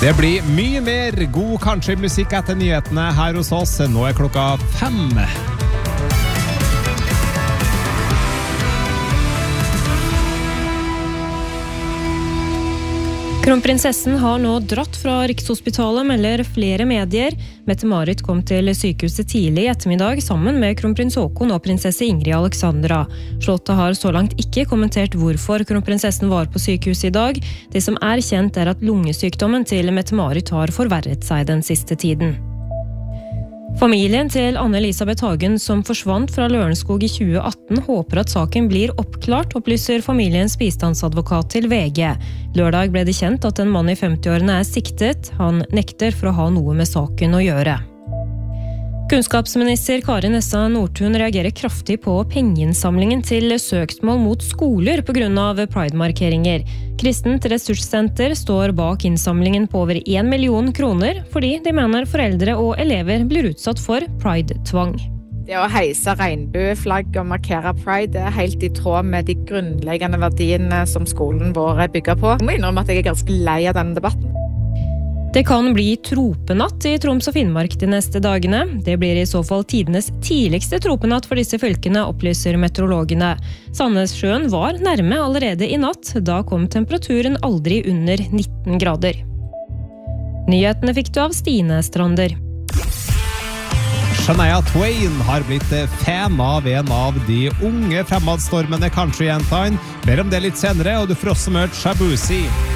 Det blir mye mer god kanskje musikk etter nyhetene her hos oss. Nå er klokka 5. Kronprinsessen har nå dratt fra Rikshospitalet, melder flere medier. Mette-Marit kom til sykehuset tidlig i ettermiddag sammen med kronprins Haakon og prinsesse Ingrid Alexandra. Slottet har så langt ikke kommentert hvorfor kronprinsessen var på sykehuset i dag. Det som er kjent er at lungesykdommen til Mette-Marit har forverret seg den siste tiden. Familien til Anne-Elisabeth Hagen, som forsvant fra Lørenskog i 2018, håper at saken blir oppklart, opplyser familiens bistandsadvokat til VG. Lørdag ble det kjent at en mann i 50-årene er siktet. Han nekter for å ha noe med saken å gjøre. Kunnskapsminister Kari Nessa Nordtun reagerer kraftig på pengeinnsamlingen til søksmål mot skoler på grunn av Pride-markeringer. Kristent Ressurssenter står bak innsamlingen på over 1 million kroner, fordi de mener foreldre og elever blir utsatt for Pride-tvang. Det å heise regnbueflagg og markere Pride er helt i tråd med de grunnleggende verdiene som skolen vår er bygget på. Jeg må innrømme at jeg er ganske lei av denne debatten. Det kan bli tropenatt i Troms og Finnmark de neste dagene. Det blir i så fall tidenes tidligste tropenatt for disse fylkene, opplyser meteorologene. Sandnessjøen var nærme allerede i natt. Da kom temperaturen aldri under 19 grader. Nyhetene fikk du av Stine Strander. Shania Twain har blitt fan av en av de unge fremadstormende countryjentene. Mer om det litt senere, og du får også møte Shabuzi.